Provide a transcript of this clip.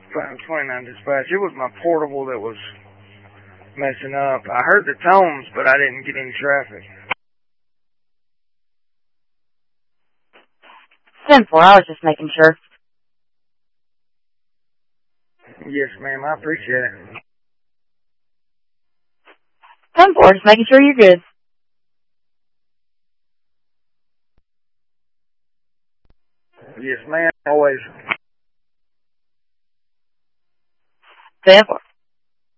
529 dispatch. It was my portable that was messing up. I heard the tones, but I didn't get any traffic. 10-4, I was just making sure. Yes, ma'am, I appreciate it. 10-4, just making sure you're good. Yes, ma'am, always. 10-4.